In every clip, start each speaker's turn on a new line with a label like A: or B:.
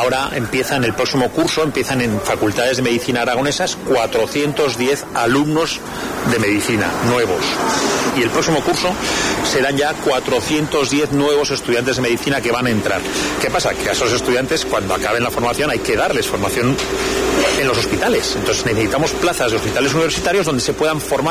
A: ahora empiezan el próximo curso, empiezan en facultades de medicina aragonesas 410 alumnos de medicina nuevos. Y el próximo curso serán ya 410 nuevos estudiantes de medicina que van a entrar. ¿Qué pasa? Que a esos estudiantes, cuando acaben la formación, hay que darles formación en los hospitales. Entonces necesitamos plazas de hospitales universitarios donde se puedan formar.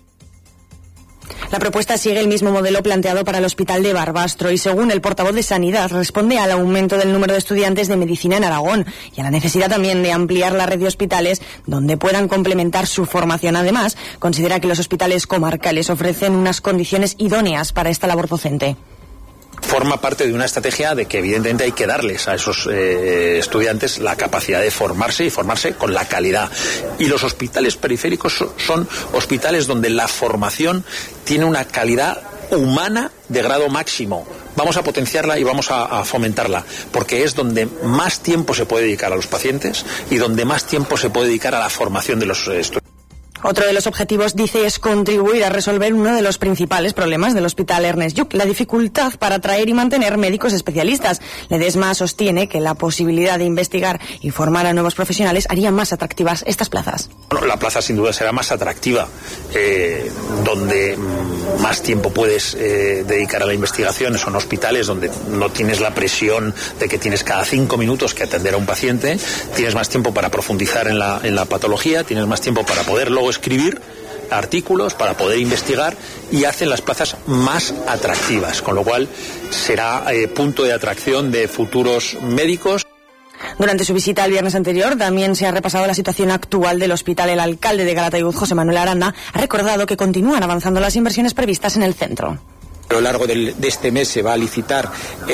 B: La propuesta sigue el mismo modelo planteado para el Hospital de Barbastro y, según el portavoz de Sanidad, responde al aumento del número de estudiantes de medicina en Aragón y a la necesidad también de ampliar la red de hospitales donde puedan complementar su formación. Además, considera que los hospitales comarcales ofrecen unas condiciones idóneas para esta labor docente.
A: Forma parte de una estrategia de que evidentemente hay que darles a esos estudiantes la capacidad de formarse y formarse con la calidad. Y los hospitales periféricos son hospitales donde la formación tiene una calidad humana de grado máximo. Vamos a potenciarla y vamos a fomentarla, porque es donde más tiempo se puede dedicar a los pacientes y donde más tiempo se puede dedicar a la formación de los estudiantes.
B: Otro de los objetivos, dice, es contribuir a resolver uno de los principales problemas del Hospital Ernest Lluch, la dificultad para atraer y mantener médicos especialistas. Ledesma sostiene que la posibilidad de investigar y formar a nuevos profesionales haría más atractivas estas plazas.
A: Bueno, la plaza sin duda será más atractiva, donde más tiempo puedes dedicar a la investigación. Son hospitales donde no tienes la presión de que tienes cada 5 minutos que atender a un paciente, tienes más tiempo para profundizar en la patología, tienes más tiempo para poder luego escribir artículos, para poder investigar, y hacen las plazas más atractivas, con lo cual será punto de atracción de futuros médicos.
B: Durante su visita el viernes anterior también se ha repasado la situación actual del hospital. El alcalde de Calatayud, José Manuel Aranda, ha recordado que continúan avanzando las inversiones previstas en el centro.
C: A lo largo de este mes se va a licitar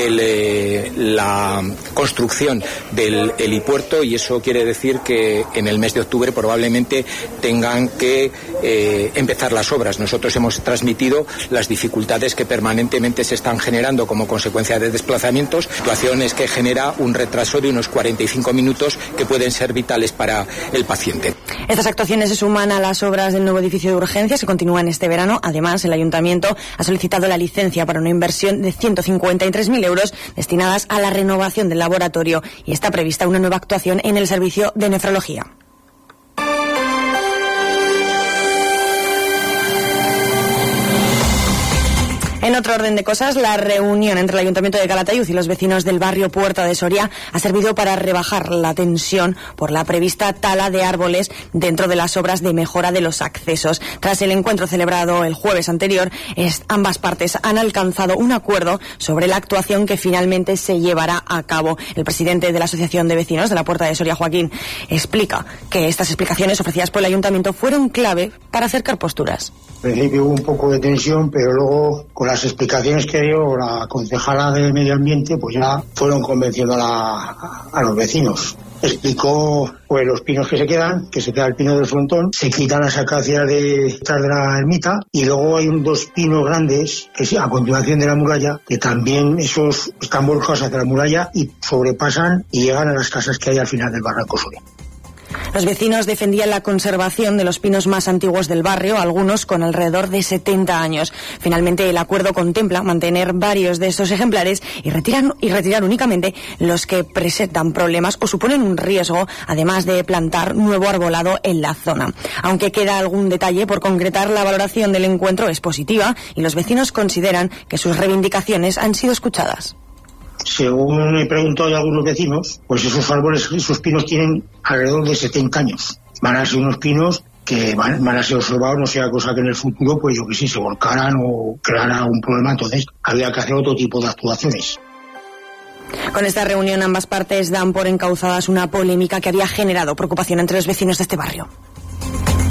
C: la construcción del helipuerto, y eso quiere decir que en el mes de octubre probablemente tengan que empezar las obras. Nosotros hemos transmitido las dificultades que permanentemente se están generando como consecuencia de desplazamientos, situaciones que genera un retraso de unos 45 minutos que pueden ser vitales para el paciente.
B: Estas actuaciones se suman a las obras del nuevo edificio de urgencias que continúan este verano. Además, el Ayuntamiento ha solicitado la licencia para una inversión de 153.000 euros destinadas a la renovación del laboratorio, y está prevista una nueva actuación en el servicio de nefrología. En otro orden de cosas, la reunión entre el Ayuntamiento de Calatayud y los vecinos del barrio Puerta de Soria ha servido para rebajar la tensión por la prevista tala de árboles dentro de las obras de mejora de los accesos. Tras el encuentro celebrado el jueves anterior, ambas partes han alcanzado un acuerdo sobre la actuación que finalmente se llevará a cabo. El presidente de la Asociación de Vecinos de la Puerta de Soria, Joaquín, explica que estas explicaciones ofrecidas por el Ayuntamiento fueron clave para acercar posturas.
D: Al principio hubo un poco de tensión, pero luego, con las explicaciones que dio la concejala de Medio Ambiente, pues ya fueron convenciendo a los vecinos. Explicó pues los pinos que se queda el pino del frontón, se quitan las acacias detrás de la ermita, y luego hay 2 pinos grandes que a continuación de la muralla, que también esos están volcados hacia la muralla y sobrepasan y llegan a las casas que hay al final del barranco Soria.
B: Los vecinos defendían la conservación de los pinos más antiguos del barrio, algunos con alrededor de 70 años. Finalmente, el acuerdo contempla mantener varios de estos ejemplares y retirar únicamente los que presentan problemas o suponen un riesgo, además de plantar nuevo arbolado en la zona. Aunque queda algún detalle por concretar, la valoración del encuentro es positiva y los vecinos consideran que sus reivindicaciones han sido escuchadas.
D: Según he preguntado a algunos vecinos, pues esos árboles, esos pinos tienen alrededor de 70 años. Van a ser unos pinos que van a ser observados, no sea cosa que en el futuro, pues yo que sé, se volcaran o crearan algún problema. Entonces había que hacer otro tipo de actuaciones.
B: Con esta reunión ambas partes dan por encauzadas una polémica que había generado preocupación entre los vecinos de este barrio.